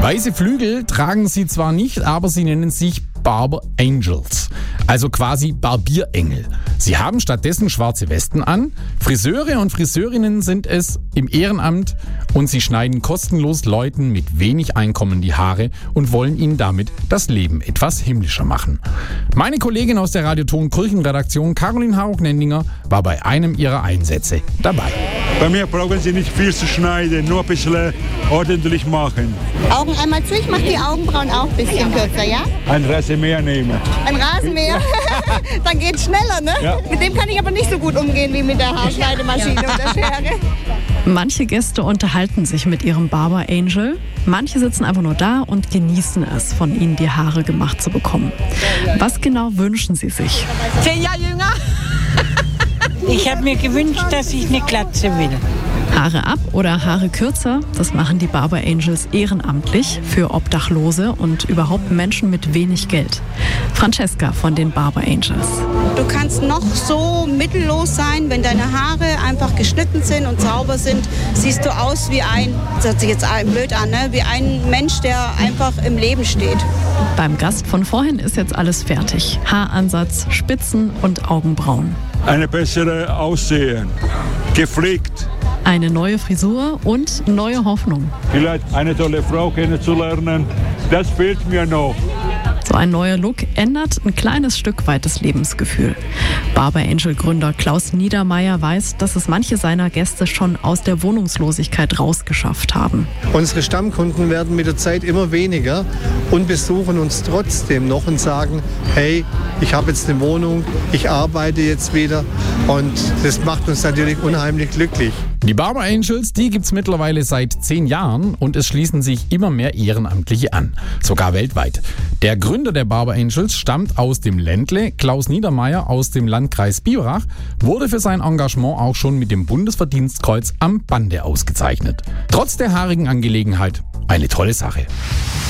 Weiße Flügel tragen sie zwar nicht, aber sie nennen sich Barber Angels, also quasi Barbierengel. Sie haben stattdessen schwarze Westen an. Friseure und Friseurinnen sind es im Ehrenamt und sie schneiden kostenlos Leuten mit wenig Einkommen die Haare und wollen ihnen damit das Leben etwas himmlischer machen. Meine Kollegin aus der Radio-Ton Kirchenredaktion, Caroline Hauch-Nendinger, war bei einem ihrer Einsätze dabei. Bei mir brauchen Sie nicht viel zu schneiden, nur ein bisschen ordentlich machen. Augen einmal zu, ich mache die Augenbrauen auch ein bisschen kürzer, ja? Ein Rasenmäher nehmen. Ein Rasenmäher? Dann geht's schneller, ne? Ja. Mit dem kann ich aber nicht so gut umgehen wie mit der Haarschneidemaschine und der Schere. Manche Gäste unterhalten sich mit ihrem Barber Angel. Manche sitzen einfach nur da und genießen es, von ihnen die Haare gemacht zu bekommen. Was genau wünschen sie sich? 10 Jahre jünger. Ich habe mir gewünscht, dass ich eine Glatze will. Haare ab oder Haare kürzer, das machen die Barber Angels ehrenamtlich für Obdachlose und überhaupt Menschen mit wenig Geld. Francesca von den Barber Angels. Du kannst noch so mittellos sein, wenn deine Haare einfach geschnitten sind und sauber sind, siehst du aus wie das hört sich jetzt blöd an, ne? Wie ein Mensch, der einfach im Leben steht. Beim Gast von vorhin ist jetzt alles fertig. Haaransatz, Spitzen und Augenbrauen. Eine bessere Aussehen, gepflegt. Eine neue Frisur und neue Hoffnung. Vielleicht eine tolle Frau kennenzulernen, das fehlt mir noch. So ein neuer Look ändert ein kleines Stück weit das Lebensgefühl. Barber Angel Gründer Klaus Niedermeyer weiß, dass es manche seiner Gäste schon aus der Wohnungslosigkeit rausgeschafft haben. Unsere Stammkunden werden mit der Zeit immer weniger und besuchen uns trotzdem noch und sagen, hey, ich habe jetzt eine Wohnung, ich arbeite jetzt wieder und das macht uns natürlich unheimlich glücklich. Die Barber Angels, die gibt's mittlerweile seit 10 Jahren und es schließen sich immer mehr Ehrenamtliche an, sogar weltweit. Der Gründer der Barber Angels stammt aus dem Ländle, Klaus Niedermeyer aus dem Landkreis Biberach, wurde für sein Engagement auch schon mit dem Bundesverdienstkreuz am Bande ausgezeichnet. Trotz der haarigen Angelegenheit eine tolle Sache.